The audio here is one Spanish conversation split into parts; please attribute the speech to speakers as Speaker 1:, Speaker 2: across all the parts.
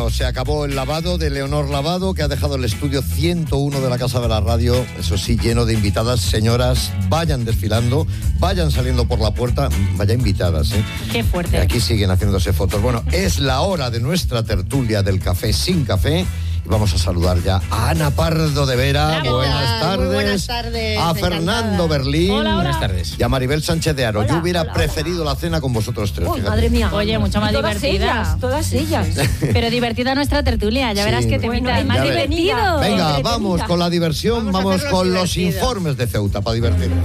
Speaker 1: Bueno, se acabó el lavado de Leonor Lavado, que ha dejado el estudio 101 de la Casa de la Radio, eso sí, lleno de invitadas. Señoras, vayan desfilando, vayan saliendo por la puerta, vaya invitadas, ¿eh?
Speaker 2: Qué fuerte.
Speaker 1: Y aquí siguen haciéndose fotos. Bueno, es la hora de nuestra tertulia del café sin café. Y vamos a saludar ya a Ana Pardo de Vera.
Speaker 2: Bravo.
Speaker 1: Buenas tardes.
Speaker 3: Muy buenas tardes.
Speaker 1: A Fernando Berlín.
Speaker 2: Hola.
Speaker 4: Buenas tardes.
Speaker 1: Y a Maribel Sánchez de Aro.
Speaker 3: Hola,
Speaker 1: Yo hubiera
Speaker 3: hola.
Speaker 1: preferido la cena con vosotros tres.
Speaker 3: Uy,
Speaker 1: fíjate.
Speaker 3: madre mía.
Speaker 2: Oye, mucho más divertida.
Speaker 3: Todas ellas.
Speaker 2: Pero divertida nuestra tertulia, ya
Speaker 1: Sí.
Speaker 2: verás que te
Speaker 3: Bueno,
Speaker 2: invita más
Speaker 1: ya ves.
Speaker 2: divertido.
Speaker 1: Venga,
Speaker 3: Entretenida.
Speaker 1: vamos con la diversión,
Speaker 3: Vamos a
Speaker 1: vamos
Speaker 3: hacerlo
Speaker 1: con los
Speaker 3: divertido.
Speaker 1: informes de Ceuta para divertirnos.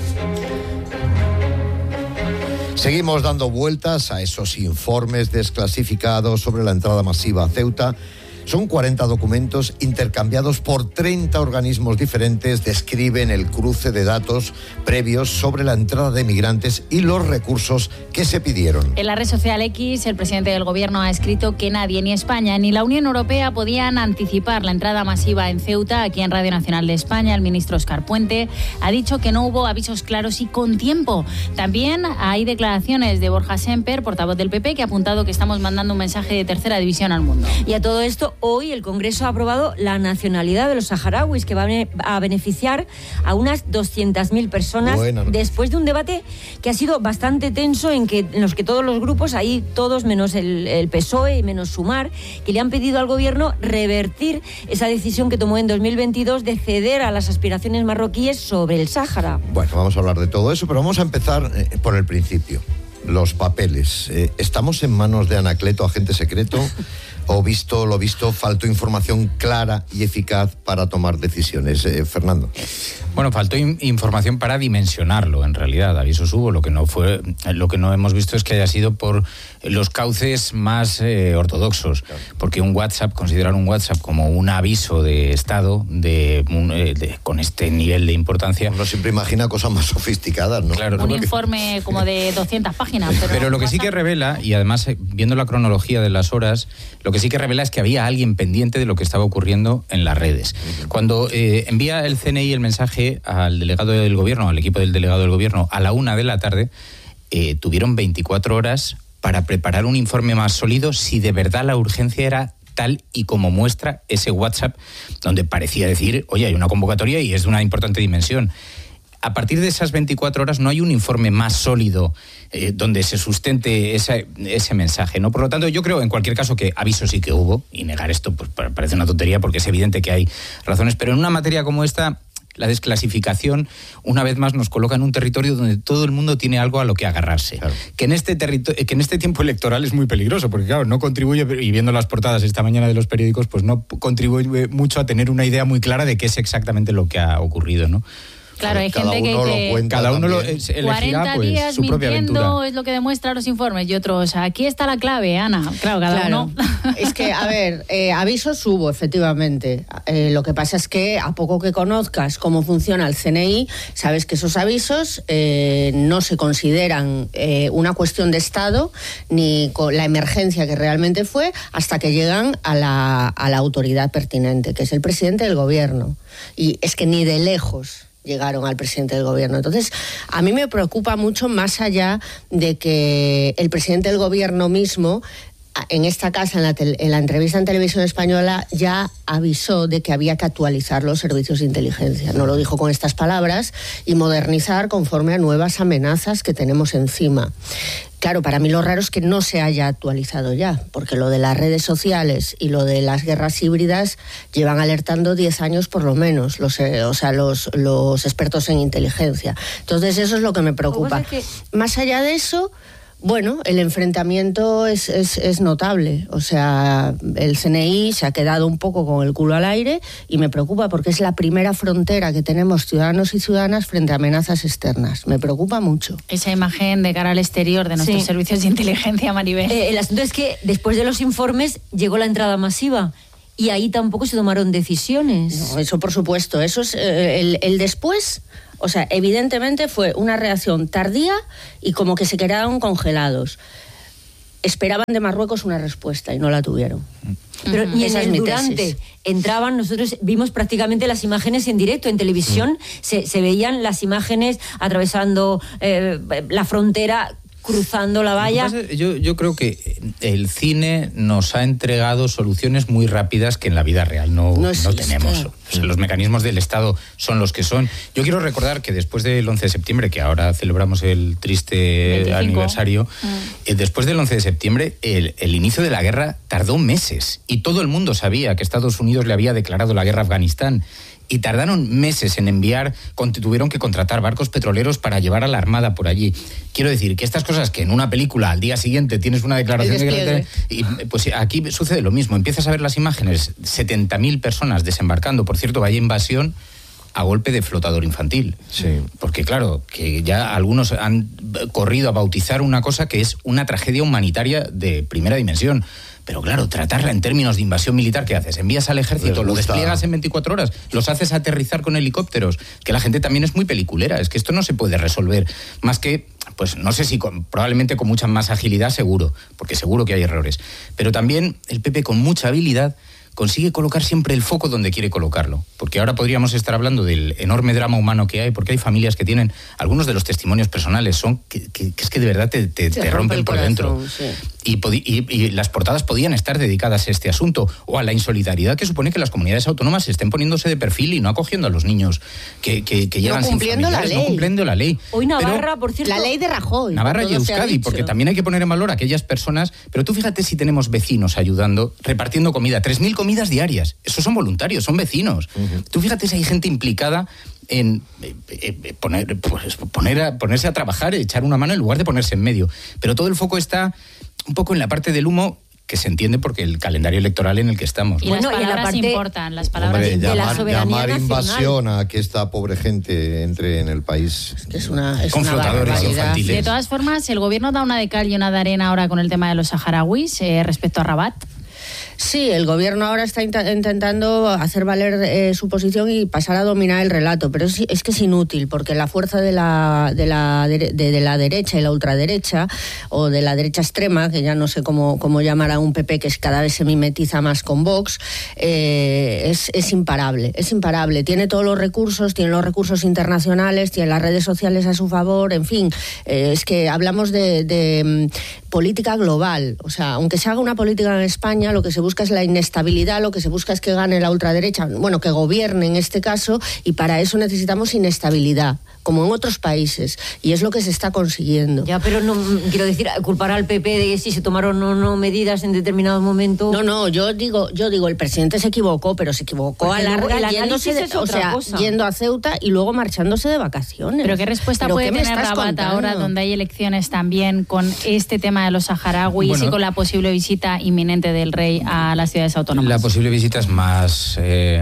Speaker 1: Seguimos dando vueltas a esos informes desclasificados sobre la entrada masiva a Ceuta. Son 40 documentos intercambiados por 30 organismos diferentes. Describen el cruce de datos previos sobre la entrada de migrantes y los recursos que se pidieron.
Speaker 2: En la red social X, el presidente del gobierno ha escrito que nadie, ni España ni la Unión Europea, podían anticipar la entrada masiva en Ceuta. Aquí en Radio Nacional de España, el ministro Óscar Puente ha dicho que no hubo avisos claros y con tiempo. También hay declaraciones de Borja Semper, portavoz del PP, que ha apuntado que estamos mandando un mensaje de tercera división al mundo.
Speaker 5: Y a todo esto, hoy el Congreso ha aprobado la nacionalidad de los saharauis, que va a beneficiar a unas 200.000 personas.
Speaker 1: Buena noticia.
Speaker 5: Después de un debate que ha sido bastante tenso, en los que todos los grupos, ahí todos menos el PSOE y menos Sumar, que le han pedido al gobierno revertir esa decisión que tomó en 2022 de ceder a las aspiraciones marroquíes sobre el Sáhara.
Speaker 1: Bueno, vamos a hablar de todo eso, pero vamos a empezar por el principio. Los papeles. ¿Estamos en manos de Anacleto, agente secreto? ¿O visto lo visto, faltó información clara y eficaz para tomar decisiones? Fernando.
Speaker 4: Bueno, faltó información para dimensionarlo, en realidad. Avisos hubo, lo que no hemos visto es que haya sido por los cauces más ortodoxos. Claro. Porque considerar un WhatsApp como un aviso de Estado con este nivel de importancia.
Speaker 1: Uno siempre imagina cosas más sofisticadas, ¿no?
Speaker 4: Claro,
Speaker 2: Un informe como de 200 páginas.
Speaker 4: Pero lo que sí que revela, y además viendo la cronología de las horas, lo que sí que revela es que había alguien pendiente de lo que estaba ocurriendo en las redes. Cuando envía el CNI el mensaje al delegado del gobierno, al equipo del delegado del gobierno, a la 1:00 p.m, tuvieron 24 horas para preparar un informe más sólido si de verdad la urgencia era tal y como muestra ese WhatsApp, donde parecía decir, oye, hay una convocatoria y es de una importante dimensión. A partir de esas 24 horas no hay un informe más sólido donde se sustente ese mensaje, ¿no? Por lo tanto, yo creo, en cualquier caso, que aviso sí que hubo, y negar esto pues parece una tontería porque es evidente que hay razones, pero en una materia como esta, la desclasificación, una vez más, nos coloca en un territorio donde todo el mundo tiene algo a lo que agarrarse. Claro. Que en este tiempo electoral es muy peligroso, porque claro, no contribuye, y viendo las portadas esta mañana de los periódicos, pues no contribuye mucho a tener una idea muy clara de qué es exactamente lo que ha ocurrido, ¿no?
Speaker 2: Claro, hay gente que
Speaker 4: cada uno elegirá
Speaker 2: 40 días
Speaker 4: su propia
Speaker 2: mintiendo
Speaker 4: aventura.
Speaker 2: es lo que demuestran los informes, y otros, aquí está la clave, Ana. Claro, cada uno.
Speaker 3: Es que, a ver, avisos hubo, efectivamente. Lo que pasa es que a poco que conozcas cómo funciona el CNI, sabes que esos avisos no se consideran una cuestión de Estado ni con la emergencia que realmente fue hasta que llegan a la autoridad pertinente, que es el presidente del gobierno. Y es que ni de lejos llegaron al presidente del gobierno. Entonces, a mí me preocupa mucho, más allá de que el presidente del gobierno mismo, en esta casa, en la entrevista en Televisión Española, ya avisó de que había que actualizar los servicios de inteligencia. No lo dijo con estas palabras, y modernizar conforme a nuevas amenazas que tenemos encima. Claro, para mí lo raro es que no se haya actualizado ya, porque lo de las redes sociales y lo de las guerras híbridas llevan alertando 10 años por lo menos, los expertos en inteligencia. Entonces eso es lo que me preocupa. Más allá de eso, bueno, el enfrentamiento es notable. O sea, el CNI se ha quedado un poco con el culo al aire, y me preocupa porque es la primera frontera que tenemos ciudadanos y ciudadanas frente a amenazas externas. Me preocupa mucho.
Speaker 2: Esa imagen de cara al exterior de nuestros servicios de inteligencia, Maribel.
Speaker 5: El asunto es que después de los informes llegó la entrada masiva. Y ahí tampoco se tomaron decisiones.
Speaker 3: No, eso por supuesto. Eso es el después. O sea, evidentemente fue una reacción tardía y como que se quedaron congelados. Esperaban de Marruecos una respuesta y no la tuvieron.
Speaker 5: Pero ni en el durante entraban, nosotros vimos prácticamente las imágenes en directo, en televisión se veían las imágenes atravesando la frontera cruzando la valla.
Speaker 4: Yo creo que el cine nos ha entregado soluciones muy rápidas que en la vida real no tenemos. O sea, los mecanismos del Estado son los que son. Yo quiero recordar que después del 11 de septiembre, que ahora celebramos el triste 25. Aniversario, después del 11 de septiembre, el inicio de la guerra tardó meses y todo el mundo sabía que Estados Unidos le había declarado la guerra a Afganistán. Y tardaron meses en enviar, tuvieron que contratar barcos petroleros para llevar a la Armada por allí. Quiero decir que estas cosas que en una película al día siguiente tienes una declaración de guerra, y pues aquí sucede lo mismo. Empiezas a ver las imágenes, 70.000 personas desembarcando. Por cierto, vaya invasión a golpe de flotador infantil. Sí. Porque claro, que ya algunos han corrido a bautizar una cosa que es una tragedia humanitaria de primera dimensión. Pero claro, tratarla en términos de invasión militar, ¿qué haces? Envías al ejército, lo despliegas en 24 horas, los haces aterrizar con helicópteros, que la gente también es muy peliculera, es que esto no se puede resolver, más que, pues no sé si probablemente con mucha más agilidad, seguro, porque seguro que hay errores, pero también el PP con mucha habilidad consigue colocar siempre el foco donde quiere colocarlo. Porque ahora podríamos estar hablando del enorme drama humano que hay, porque hay familias que tienen, algunos de los testimonios personales son que es que de verdad te rompen por dentro. Sí. Y las portadas podían estar dedicadas a este asunto, o a la insolidaridad que supone que las comunidades autónomas estén poniéndose de perfil y no acogiendo a los niños que llegan sin familiares, no cumpliendo la ley.
Speaker 5: Hoy Navarra, por cierto...
Speaker 3: La ley de Rajoy.
Speaker 4: Navarra y Euskadi, porque también hay que poner en valor a aquellas personas, pero tú fíjate si tenemos vecinos ayudando, repartiendo comida, 3.000 comidas diarias, esos son voluntarios, son vecinos. Tú fíjate si hay gente implicada en ponerse a trabajar, echar una mano en lugar de ponerse en medio. Pero todo el foco está un poco en la parte del humo, que se entiende porque el calendario electoral en el que estamos.
Speaker 2: Y las palabras importan, las palabras
Speaker 1: de
Speaker 2: la soberanía
Speaker 1: llamar
Speaker 2: nacional.
Speaker 1: Invasión a que esta pobre gente entre en el país.
Speaker 3: Es que es una
Speaker 4: flotadores infantiles.
Speaker 2: De todas formas, el gobierno da una de cal y una de arena ahora con el tema de los saharauis respecto a Rabat.
Speaker 3: Sí, el gobierno ahora está intentando hacer valer su posición y pasar a dominar el relato, pero es que es inútil, porque la fuerza de la derecha y la ultraderecha, o de la derecha extrema, que ya no sé cómo llamar a un PP que cada vez se mimetiza más con Vox, es imparable, tiene todos los recursos, tiene los recursos internacionales, tiene las redes sociales a su favor, en fin, es que hablamos de política global, o sea, aunque se haga una política en España, lo que se busca es la inestabilidad, lo que se busca es que gane la ultraderecha, bueno, que gobierne en este caso, y para eso necesitamos inestabilidad, como en otros países, y es lo que se está consiguiendo.
Speaker 5: Ya, pero no quiero decir, culpar al PP de si se tomaron o no medidas en determinado momento.
Speaker 3: No, yo digo, el presidente se equivocó, pero se equivocó a larga yendo a Ceuta y luego marchándose de vacaciones.
Speaker 2: Pero ¿qué respuesta puede tener Rabat ahora, donde hay elecciones también, con este tema de los saharauis y con la posible visita inminente del rey a las ciudades autónomas?
Speaker 4: La posible visita es más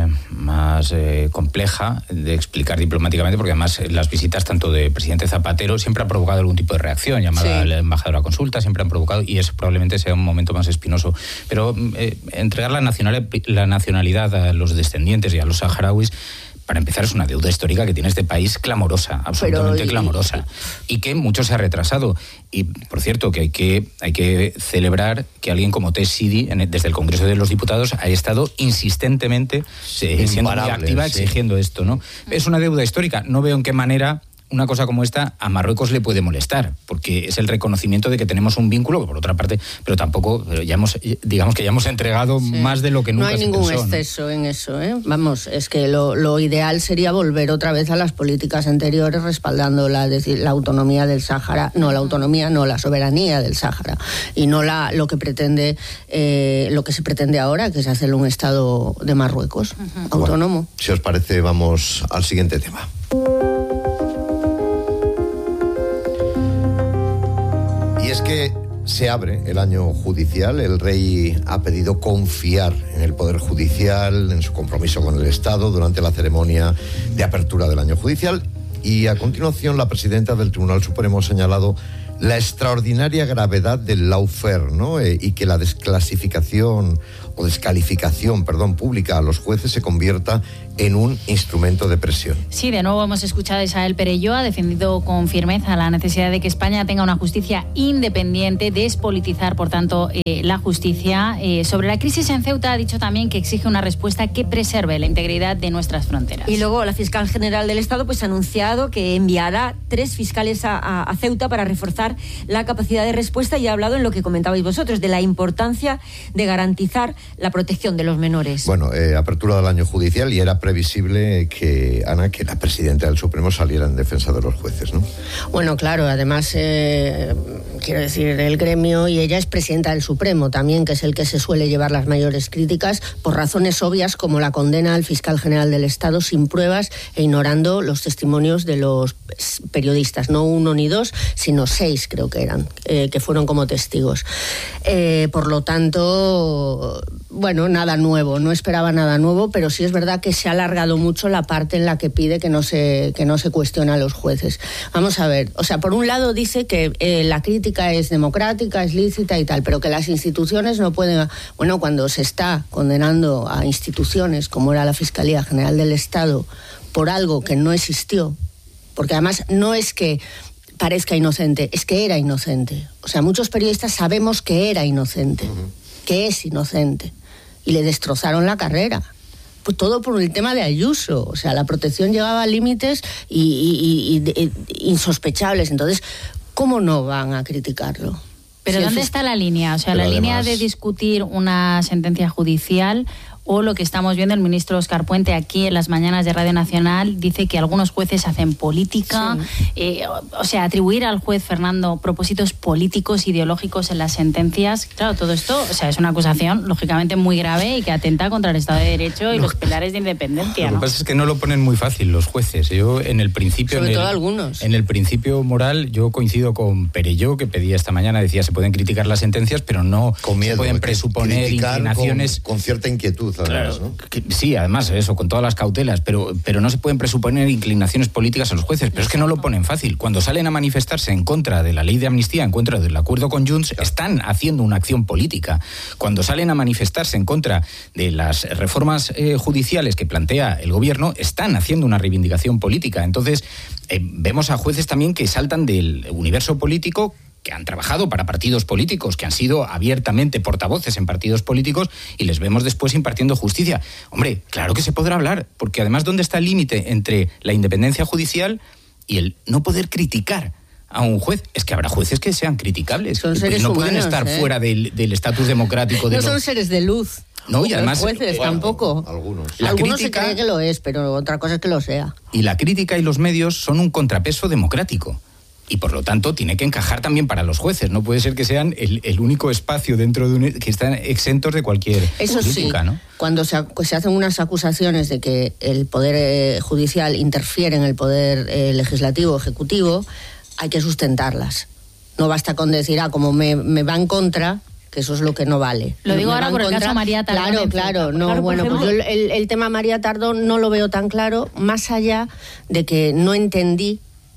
Speaker 4: compleja de explicar diplomáticamente, porque además las visitas tanto de presidente Zapatero siempre han provocado algún tipo de reacción, llamada al embajador a consulta, siempre han provocado, y eso probablemente sea un momento más espinoso. Pero entregar la nacionalidad a los descendientes y a los saharauis, para empezar, es una deuda histórica que tiene este país clamorosa, absolutamente clamorosa, y que mucho se ha retrasado. Y, por cierto, que hay que celebrar que alguien como Tess Sidi, desde el Congreso de los Diputados, ha estado insistentemente siendo muy activa exigiendo esto, ¿no? Es una deuda histórica. No veo en qué manera una cosa como esta a Marruecos le puede molestar, porque es el reconocimiento de que tenemos un vínculo, que por otra parte, pero tampoco, ya hemos entregado más de lo que nunca se pensó.
Speaker 3: No hay ningún exceso en eso, ¿eh? Vamos, es que lo ideal sería volver otra vez a las políticas anteriores respaldando la autonomía del Sáhara, la soberanía del Sáhara, y no lo que se pretende ahora, que es hacerle un Estado de Marruecos, autónomo.
Speaker 1: Bueno, si os parece, vamos al siguiente tema. Y es que se abre el año judicial. El rey ha pedido confiar en el Poder Judicial, en su compromiso con el Estado durante la ceremonia de apertura del año judicial. Y a continuación, la presidenta del Tribunal Supremo ha señalado la extraordinaria gravedad del lawfare, ¿no? Y que la descalificación pública a los jueces se convierta en un instrumento de presión.
Speaker 2: Sí, de nuevo hemos escuchado a Isabel Perelló, ha defendido con firmeza la necesidad de que España tenga una justicia independiente, despolitizar, por tanto, la justicia. Sobre la crisis en Ceuta ha dicho también que exige una respuesta que preserve la integridad de nuestras fronteras.
Speaker 5: Y luego la fiscal general del Estado ha anunciado que enviará 3 fiscales a Ceuta para reforzar aumentar la capacidad de respuesta y ha hablado en lo que comentabais vosotros, de la importancia de garantizar la protección de los menores.
Speaker 1: Bueno, apertura del año judicial y era previsible que, Ana, que la presidenta del Supremo saliera en defensa de los jueces, ¿no?
Speaker 3: Bueno, claro, además, quiero decir, el gremio, y ella es presidenta del Supremo también, que es el que se suele llevar las mayores críticas, por razones obvias como la condena al fiscal general del Estado sin pruebas e ignorando los testimonios de los periodistas, no 1 ni 2, sino 6 creo que eran, que fueron como testigos. Por lo tanto, bueno, nada nuevo, no esperaba nada nuevo, pero sí es verdad que se ha alargado mucho la parte en la que pide que no se cuestione a los jueces. Vamos a ver, o sea, por un lado dice que la crítica es democrática, es lícita y tal, pero que las instituciones no pueden... Bueno, cuando se está condenando a instituciones como era la Fiscalía General del Estado por algo que no existió, porque además no es que parezca inocente, es que era inocente. O sea, muchos periodistas sabemos que era inocente, que es inocente, y le destrozaron la carrera. Pues todo por el tema de Ayuso, o sea, la protección llegaba a límites insospechables. Entonces, ¿cómo no van a criticarlo?
Speaker 2: Pero ¿dónde está la línea? O sea, la línea de discutir una sentencia judicial o lo que estamos viendo, el ministro Óscar Puente aquí en las mañanas de Radio Nacional dice que algunos jueces hacen política, o sea, atribuir al juez Fernando propósitos políticos, ideológicos en las sentencias. Claro, todo esto, o sea, es una acusación lógicamente muy grave y que atenta contra el Estado de Derecho y los pilares de independencia.
Speaker 4: Lo que pasa es que no lo ponen muy fácil los jueces. Yo en el principio...
Speaker 3: Sobre todo algunos.
Speaker 4: En el principio moral yo coincido con Perelló, que pedía esta mañana, decía se pueden criticar las sentencias, pero no con miedo, se pueden presuponer inclinaciones...
Speaker 1: Con cierta inquietud. Además,
Speaker 4: claro, ¿no? Sí, además eso, con todas las cautelas, pero no se pueden presuponer inclinaciones políticas a los jueces, pero es que no lo ponen fácil. Cuando salen a manifestarse en contra de la ley de amnistía, en contra del acuerdo con Junts, están haciendo una acción política. Cuando salen a manifestarse en contra de las reformas judiciales que plantea el gobierno, están haciendo una reivindicación política. Entonces, vemos a jueces también que saltan del universo político, que han trabajado para partidos políticos, que han sido abiertamente portavoces en partidos políticos, y les vemos después impartiendo justicia. Hombre, claro que se podrá hablar, porque además, ¿dónde está el límite entre la independencia judicial y el no poder criticar a un juez? Es que habrá jueces que sean criticables,
Speaker 3: son seres
Speaker 4: no
Speaker 3: humanos,
Speaker 4: pueden estar fuera del estatus democrático de
Speaker 3: no son seres de luz.
Speaker 4: No, y además...
Speaker 3: Los jueces tampoco.
Speaker 1: Algunos
Speaker 3: Se cree que lo es, pero otra cosa es que lo sea.
Speaker 4: Y la crítica y los medios son un contrapeso democrático. Y por lo tanto tiene que encajar también para los jueces. No puede ser que sean el único espacio dentro de que están exentos de cualquier crítica,
Speaker 3: sí,
Speaker 4: ¿no?
Speaker 3: Cuando se hacen unas acusaciones de que el poder judicial interfiere en el poder legislativo, ejecutivo, hay que sustentarlas. No basta con decir, como me va en contra, que eso es lo que no vale.
Speaker 2: Lo digo ahora por el caso María Tardón.
Speaker 3: Claro. No, bueno, pues yo el tema María Tardón no lo veo tan claro, más allá de que no entendí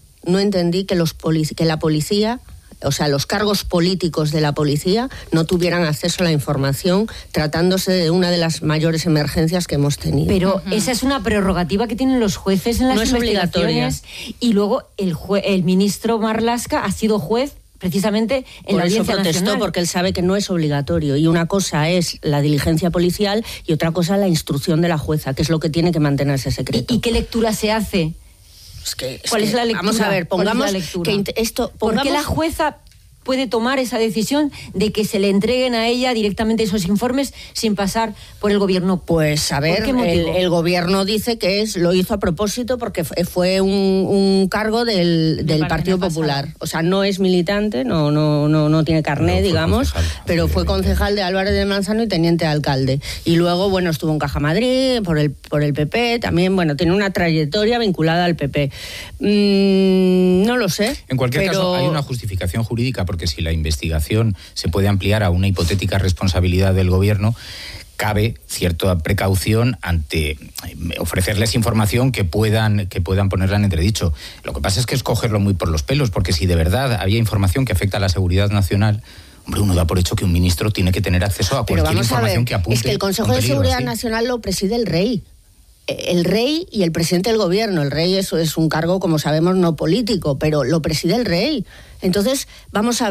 Speaker 3: que la policía, o sea, los cargos políticos de la policía no tuvieran acceso a la información, tratándose de una de las mayores emergencias que hemos tenido.
Speaker 5: Pero esa es una prerrogativa que tienen los jueces en las investigaciones. Y luego el ministro Marlaska ha sido juez precisamente en la Audiencia Nacional.
Speaker 3: Protestó porque él sabe que no es obligatorio, y una cosa es la diligencia policial y otra cosa la instrucción de la jueza, que es lo que tiene que mantenerse secreto.
Speaker 5: ¿Y qué lectura se hace? ¿Cuál es la lectura?
Speaker 3: Vamos a ver, pongamos
Speaker 5: ¿Por qué la jueza puede tomar esa decisión de que se le entreguen a ella directamente esos informes sin pasar por el gobierno?
Speaker 3: Pues a ver, el gobierno dice que lo hizo a propósito porque fue un cargo del Partido Popular. O sea, no es militante, no tiene carné, digamos, pero fue concejal de Álvarez de Manzano y teniente alcalde. Y luego, bueno, estuvo en Caja Madrid por el PP, también, bueno, tiene una trayectoria vinculada al PP. No lo sé.
Speaker 4: En cualquier caso, hay una justificación jurídica, porque si la investigación se puede ampliar a una hipotética responsabilidad del gobierno, cabe cierta precaución ante ofrecerles información que puedan ponerla en entredicho. Lo que pasa es que es cogerlo muy por los pelos, porque si de verdad había información que afecta a la seguridad nacional, hombre, uno da por hecho que un ministro tiene que tener acceso a cualquier información que apunte.
Speaker 3: Es que el Consejo de Seguridad Nacional lo preside el rey. El rey y el presidente del gobierno. El rey es un cargo, como sabemos, no político, pero lo preside el rey. Entonces, vamos a ver,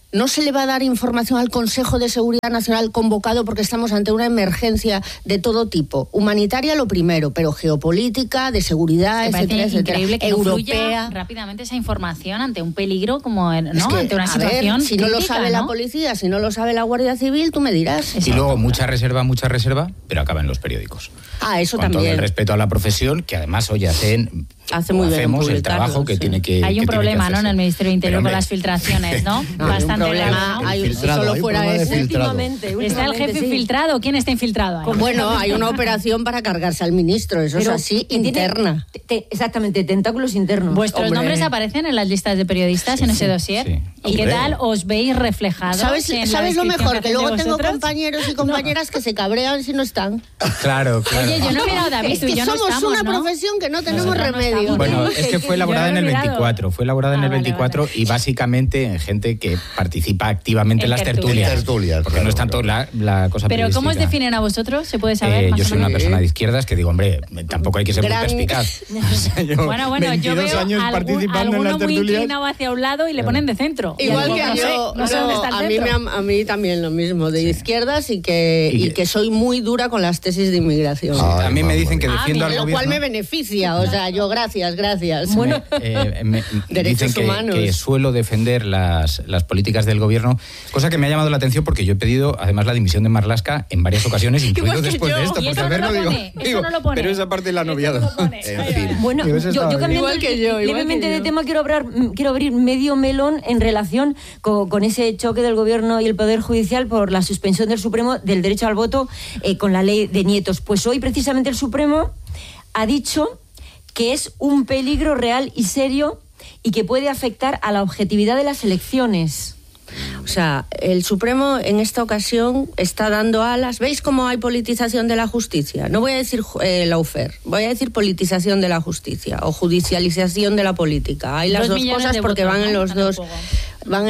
Speaker 3: no se le va a dar información al Consejo de Seguridad Nacional convocado porque estamos ante una emergencia de todo tipo. Humanitaria lo primero, pero geopolítica, de seguridad, etcétera, etcétera.
Speaker 2: Increíble que
Speaker 3: europea.
Speaker 2: no rápidamente esa información ante un peligro como, ¿no?
Speaker 3: Es que,
Speaker 2: ante una situación
Speaker 3: si no lo
Speaker 2: crítica,
Speaker 3: sabe
Speaker 2: ¿no?
Speaker 3: la policía, si no lo sabe la Guardia Civil, tú me dirás.
Speaker 4: Y luego mucha reserva, pero acaba en los periódicos.
Speaker 3: Eso
Speaker 4: con
Speaker 3: también.
Speaker 4: todo el respeto a la profesión, que además hoy
Speaker 3: Hace muy bien
Speaker 4: hacemos el trabajo que
Speaker 3: sí.
Speaker 4: tiene que
Speaker 2: Hay un problema, ¿no? En el Ministerio de Interior con las filtraciones, ¿no?
Speaker 3: Bastante
Speaker 2: problema.
Speaker 3: Solo fuera ese.
Speaker 5: Últimamente,
Speaker 2: ¿Está el jefe
Speaker 5: sí.
Speaker 2: infiltrado? ¿Quién está infiltrado ahí?
Speaker 3: Bueno, hay una operación para cargarse al ministro, eso
Speaker 5: Pero
Speaker 3: es así,
Speaker 5: que tiene
Speaker 3: interna.
Speaker 5: Exactamente, tentáculos internos.
Speaker 2: ¿Vuestros
Speaker 3: Hombre.
Speaker 2: nombres aparecen en las listas de periodistas en ese dossier?
Speaker 4: sí.
Speaker 2: ¿Y qué
Speaker 4: Hombre.
Speaker 2: tal os veis reflejados?
Speaker 3: ¿Sabes
Speaker 2: en la
Speaker 3: lo
Speaker 2: descripción
Speaker 3: mejor? Que
Speaker 2: hacen
Speaker 3: luego
Speaker 2: de
Speaker 3: tengo
Speaker 2: vosotros?
Speaker 3: compañeros y compañeras que se cabrean si no están.
Speaker 4: Claro.
Speaker 2: Oye, yo no he mirado, David,
Speaker 3: Es
Speaker 2: tú y
Speaker 3: que
Speaker 2: yo no
Speaker 3: somos
Speaker 2: estamos,
Speaker 3: una
Speaker 2: ¿no?
Speaker 3: profesión que no tenemos
Speaker 2: Nosotros no
Speaker 3: remedio.
Speaker 2: estamos.
Speaker 4: Bueno, es que fue elaborada en el 24,
Speaker 2: Vale.
Speaker 4: y básicamente en gente que participa activamente en las tertulias.
Speaker 1: Tertulias,
Speaker 4: porque
Speaker 1: claro,
Speaker 4: no es tanto la cosa
Speaker 2: Pero ¿cómo os
Speaker 4: periodística.
Speaker 2: definen a vosotros? ¿Se puede saber? Más
Speaker 4: Yo
Speaker 2: o
Speaker 4: soy una
Speaker 2: menos?
Speaker 4: persona de izquierdas que digo, hombre, tampoco hay que ser muy
Speaker 3: Gran-
Speaker 4: perspicaz. O sea, yo
Speaker 2: Bueno, yo
Speaker 4: 22
Speaker 2: veo
Speaker 4: años participando en
Speaker 2: alguno
Speaker 4: las
Speaker 2: muy
Speaker 4: tertulias.
Speaker 2: inclinado hacia un lado y le ponen de centro.
Speaker 3: Igual
Speaker 2: Y
Speaker 3: que
Speaker 2: no sé,
Speaker 3: yo,
Speaker 2: no sé dónde está el centro.
Speaker 3: a mí también lo mismo, de izquierdas y que soy muy dura con las tesis de inmigración.
Speaker 1: Ay,
Speaker 4: A mí me dicen que
Speaker 1: mamá
Speaker 4: defiendo al
Speaker 3: Lo
Speaker 4: gobierno.
Speaker 3: cual me beneficia, o sea, yo gracias.
Speaker 5: Bueno,
Speaker 3: Derechos
Speaker 4: dicen
Speaker 3: humanos.
Speaker 4: que suelo defender las políticas del gobierno, cosa que me ha llamado la atención porque yo he pedido además la dimisión de Marlaska en varias ocasiones, incluido
Speaker 3: Igual que
Speaker 4: después
Speaker 3: yo.
Speaker 4: de esto.
Speaker 2: Y
Speaker 4: Porque
Speaker 2: eso
Speaker 4: a ver,
Speaker 2: no lo
Speaker 4: digo,
Speaker 2: pone, eso no lo pone.
Speaker 4: pero esa parte la ha noviado.
Speaker 1: En fin.
Speaker 5: bueno,
Speaker 4: Digo, eso
Speaker 5: yo
Speaker 4: estaba bien.
Speaker 5: cambiando
Speaker 3: Igual que yo, igual
Speaker 5: levemente
Speaker 3: que
Speaker 5: de
Speaker 3: yo.
Speaker 5: tema, quiero abrir medio melón en relación con ese choque del gobierno y el Poder Judicial por la suspensión del Supremo del derecho al voto con la ley de nietos. Pues hoy precisamente el Supremo ha dicho que es un peligro real y serio y que puede afectar a la objetividad de las elecciones.
Speaker 3: O sea, el Supremo en esta ocasión está dando alas. ¿Veis cómo hay politización de la justicia? No voy a decir lawfare, voy a decir politización de la justicia o judicialización de la política. Hay las
Speaker 2: 2
Speaker 3: dos
Speaker 2: millones
Speaker 3: cosas
Speaker 2: de
Speaker 3: porque
Speaker 2: votos,
Speaker 3: van en
Speaker 2: ¿no?
Speaker 3: los
Speaker 2: Están en
Speaker 3: dos.
Speaker 2: juego.
Speaker 3: Van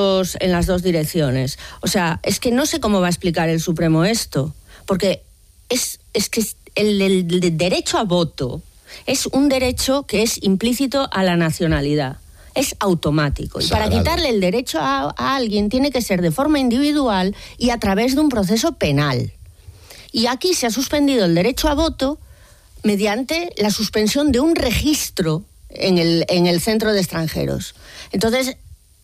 Speaker 3: en las dos direcciones. O sea, es que no sé cómo va a explicar el Supremo esto, porque es que el derecho a voto es un derecho que es implícito a la nacionalidad. Es automático. Y para
Speaker 1: Sagrado.
Speaker 3: quitarle el derecho a alguien tiene que ser de forma individual y a través de un proceso penal. Y aquí se ha suspendido el derecho a voto mediante la suspensión de un registro en el centro de extranjeros. Entonces,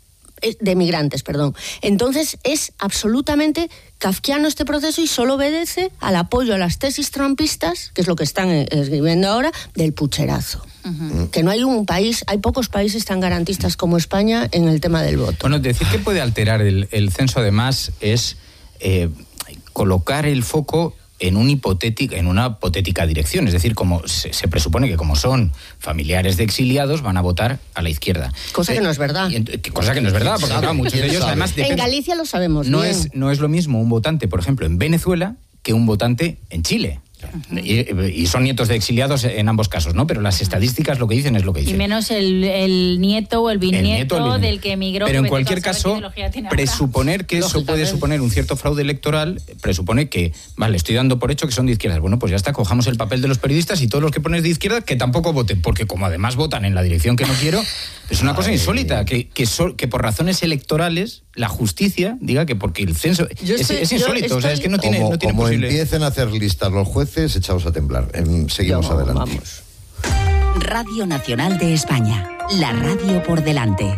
Speaker 3: de migrantes, perdón. Entonces es absolutamente kafkiano este proceso y solo obedece al apoyo a las tesis trumpistas, que es lo que están escribiendo ahora, del pucherazo. Que no hay hay pocos países tan garantistas como España en el tema del voto.
Speaker 4: Bueno, decir que puede alterar el censo además es colocar el foco en una hipotética dirección. Es decir, como se presupone que como son familiares de exiliados, van a votar a la izquierda.
Speaker 3: Cosa que no es verdad.
Speaker 4: Cosa que no es verdad, porque claro, muchos de ellos además
Speaker 3: En Galicia lo sabemos
Speaker 4: no
Speaker 3: bien.
Speaker 4: no es lo mismo un votante, por ejemplo, en Venezuela que un votante en Chile. Y son nietos de exiliados en ambos casos, ¿no? Pero las estadísticas lo que dicen es lo que
Speaker 2: Y
Speaker 4: dicen.
Speaker 2: menos el nieto o el bisnieto del que emigró.
Speaker 4: Pero en
Speaker 2: que
Speaker 4: cualquier
Speaker 2: vete tú a saber
Speaker 4: caso,
Speaker 2: qué ideología tiene ahora.
Speaker 4: presuponer que eso puede
Speaker 3: Lógicamente.
Speaker 4: suponer un cierto fraude electoral, presupone que, vale, estoy dando por hecho que son de izquierdas. Bueno, pues ya está, cojamos el papel de los periodistas y todos los que pones de izquierda que tampoco voten, porque como además votan en la dirección que no quiero, es una cosa insólita, que por razones electorales la justicia diga que porque el censo es insólito, o sea, es que no tiene
Speaker 1: Como
Speaker 4: posible.
Speaker 1: empiecen a hacer listas los jueces, echaos a temblar. Seguimos adelante.
Speaker 3: Vamos.
Speaker 6: Radio Nacional de España, la radio por delante.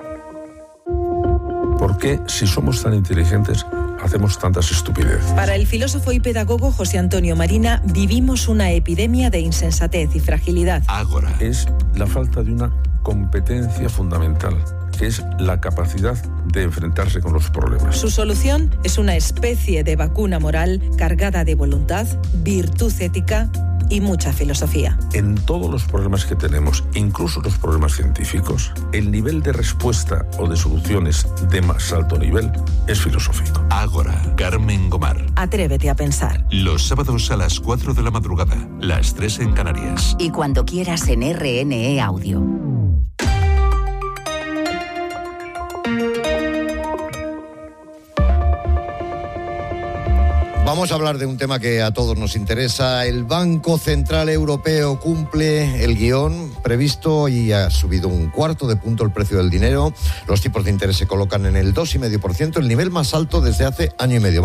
Speaker 7: ¿Por qué, si somos tan inteligentes, hacemos tantas estupideces?
Speaker 8: Para el filósofo y pedagogo José Antonio Marina, vivimos una epidemia de insensatez y fragilidad.
Speaker 7: Ágora. Es la falta de una competencia fundamental, que es la capacidad de enfrentarse con los problemas.
Speaker 8: Su solución es una especie de vacuna moral cargada de voluntad, virtud ética y mucha filosofía.
Speaker 7: En todos los problemas que tenemos, incluso los problemas científicos, el nivel de respuesta o de soluciones de más alto nivel es filosófico.
Speaker 9: Ágora, Carmen Gomar.
Speaker 8: Atrévete a pensar.
Speaker 9: Los sábados a las 4 de la madrugada, las 3 en Canarias.
Speaker 6: Y cuando quieras en RNE Audio.
Speaker 1: Vamos a hablar de un tema que a todos nos interesa. El Banco Central Europeo cumple el guión previsto y ha subido 1/4 de punto el precio del dinero. Los tipos de interés se colocan en el 2,5%, el nivel más alto desde hace año y medio.